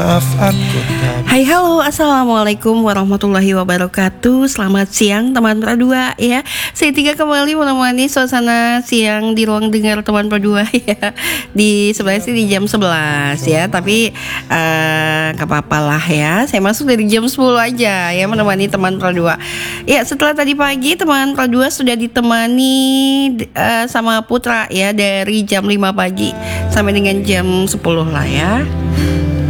Maaf aku tak. Hai halo, assalamualaikum warahmatullahi wabarakatuh. Selamat siang teman Pradua ya. Saya Tiga kembali menemani suasana siang di ruang dengar teman Pradua ya. Di sebelah sini di jam 11 ya. Tapi gak apa-apa lah ya. Saya masuk dari jam 10 aja ya menemani teman Pradua. Ya setelah tadi pagi teman Pradua sudah ditemani sama Putra ya. Dari jam 5 pagi sampai dengan jam 10 lah ya.